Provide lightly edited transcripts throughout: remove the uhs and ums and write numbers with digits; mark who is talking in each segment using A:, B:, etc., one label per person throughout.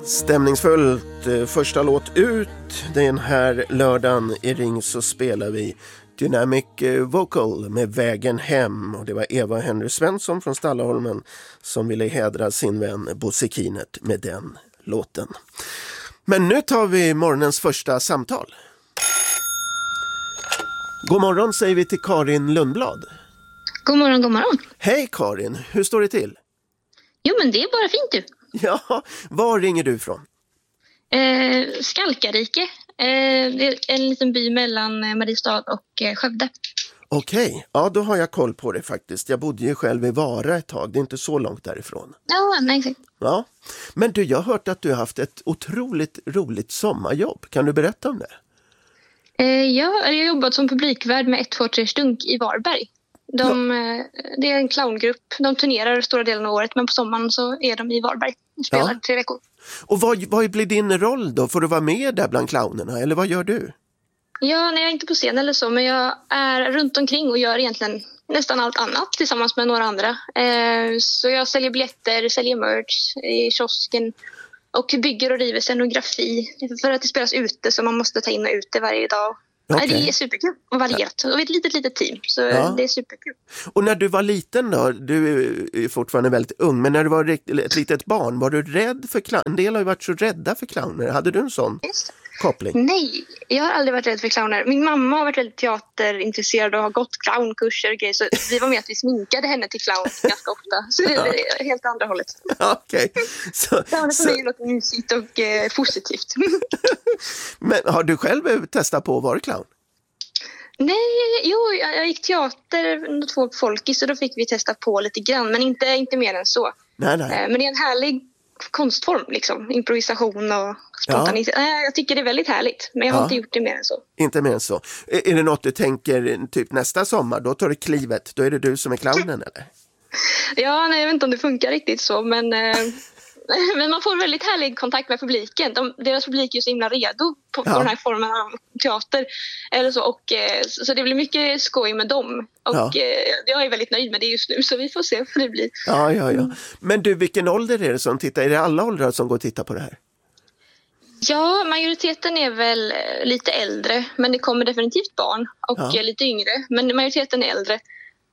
A: Stämningsfullt, första låt ut den här lördagen i Ring så spelar vi Dynamic Vocal med Vägen hem, och det var Eva Henry Svensson från Stallaholmen som ville hedra sin vän Bosse Kinert med den låten. Men nu tar vi morgonens första samtal. God morgon säger vi till Karin Lundblad.
B: God morgon, god morgon.
A: Hej Karin, hur står det till?
B: Jo men det är bara fint du.
A: Ja, var ringer du ifrån?
B: Skalkarike. Det är en liten by mellan Mariestad och Skövde.
A: Okej, ja då har jag koll på det faktiskt. Jag bodde ju själv i Vara ett tag, det är inte så långt därifrån.
B: Ja, nej, exakt.
A: Ja, men du, jag har hört att du har haft ett otroligt roligt sommarjobb. Kan du berätta om det?
B: Jag har jobbat som publikvärd med 1-2-3 Stunk i Varberg. Det är en clowngrupp. De turnerar stora delen av året, men på sommaren så är de i Varberg och spelar 3 veckor. Och
A: vad blir din roll då? Får du vara med där bland clownerna, eller vad gör du?
B: Ja, nej, jag är inte på scen eller så, men jag är runt omkring och gör egentligen nästan allt annat tillsammans med några andra. Så jag säljer biljetter, säljer merch i kiosken och bygger och river scenografi för att det spelas ute, så man måste ta in och ut det varje dag. Okay. Det är superkul och varierat. Och vi är ett litet team, så det är superkul.
A: Och när du var liten då, du är fortfarande väldigt ung, men när du var ett litet barn, var du rädd för clowner? En del har ju varit så rädda för clowner. Hade du en sån koppling?
B: Nej, jag har aldrig varit rädd för clowner. Min mamma har varit väldigt teaterintresserad och har gått clownkurser och grejer, så vi var med att vi sminkade henne till clown ganska ofta. Så det är helt andra hållet. Okej. Clowner för mig är något mysigt och positivt.
A: Men har du själv testat på att vara clown?
B: Nej, jag gick teater 2 folkis, så då fick vi testa på lite grann, men inte mer än så.
A: Nej.
B: Men det är en härlig konstform, liksom. Improvisation och spontanitet. Jag tycker det är väldigt härligt, men jag har inte gjort det mer än så.
A: Inte mer än så. Är det något du tänker typ nästa sommar? Då tar du klivet, då är det du som är clownen, eller?
B: Ja, nej, jag vet inte om det funkar riktigt så, men man får väldigt härlig kontakt med publiken. Deras publik är så himla redo på den här formen av teater. Eller så, och, så det blir mycket skoj med dem. Och jag är väldigt nöjd med det just nu, så vi får se hur det blir.
A: Ja. Men du, vilken ålder är det som tittar? Är det alla åldrar som går och tittar på det här? Ja,
B: majoriteten är väl lite äldre, men det kommer definitivt barn och lite yngre. Men majoriteten är äldre.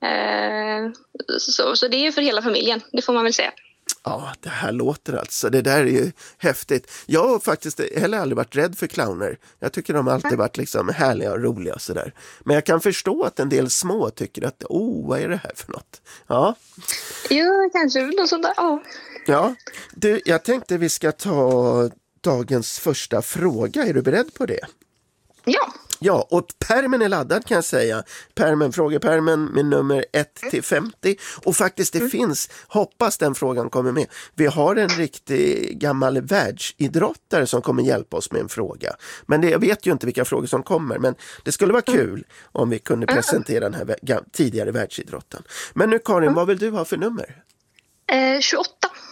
B: Så det är för hela familjen, det får man väl säga.
A: Ja, det här låter alltså. Det där är ju häftigt. Jag har faktiskt heller aldrig varit rädd för clowner. Jag tycker de alltid varit liksom härliga och roliga och sådär. Men jag kan förstå att en del små tycker att vad är det här för något? Ja.
B: Jo, kanske något sånt där.
A: Ja, du, jag tänkte vi ska ta dagens första fråga. Är du beredd på det?
B: Ja.
A: Ja, och pärmen är laddad kan jag säga. Frågepärmen med nummer 1-50. Och faktiskt det finns, hoppas den frågan kommer med. Vi har en riktig gammal världsidrottare som kommer hjälpa oss med en fråga. Men jag vet ju inte vilka frågor som kommer. Men det skulle vara kul om vi kunde presentera den här tidigare världsidrotten. Men nu Karin, vad vill du ha för nummer?
B: 28.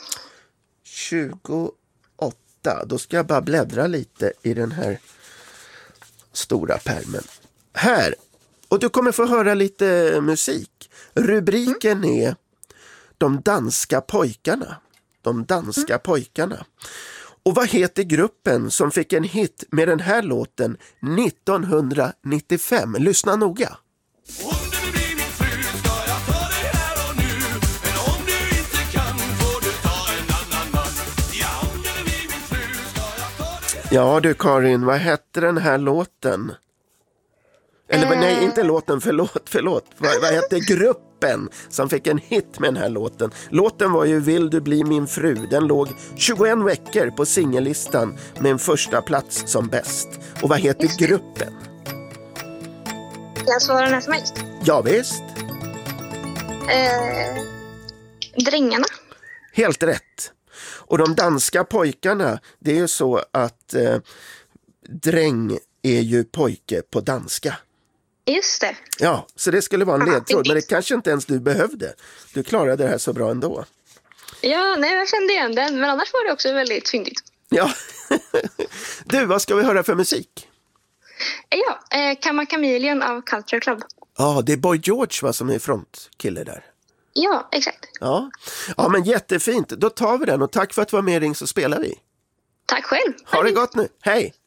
A: 28. Då ska jag bara bläddra lite i den här stora pärmen. Här. Och du kommer få höra lite musik. Rubriken är De danska pojkarna. De danska pojkarna. Och vad heter gruppen som fick en hit med den här låten 1995? Lyssna noga. Ja du Karin, vad hette den här låten? Eller nej, inte låten, förlåt. Vad hette gruppen som fick en hit med den här låten? Låten var ju Vill du bli min fru. Den låg 21 veckor på singellistan med en första plats som bäst. Och vad heter gruppen?
B: Jag svarar när som helst.
A: Ja visst.
B: Drängarna.
A: Helt rätt. Och de danska pojkarna, det är ju så att dräng är ju pojke på danska.
B: Just det.
A: Ja, så det skulle vara en ledtråd, men det kanske inte ens du behövde. Du klarade det här så bra ändå.
B: Ja, nej, jag kände igen den, men annars var det också väldigt fyndigt.
A: Ja. Du, vad ska vi höra för musik?
B: Ja, Kamma Chameleon av Culture Club.
A: Ja, det är Boy George som är frontkille där.
B: Ja, exakt.
A: Ja, men jättefint. Då tar vi den och tack för att du var med i Ring så spelar vi.
B: Tack själv.
A: Ha det gott nu. Hej!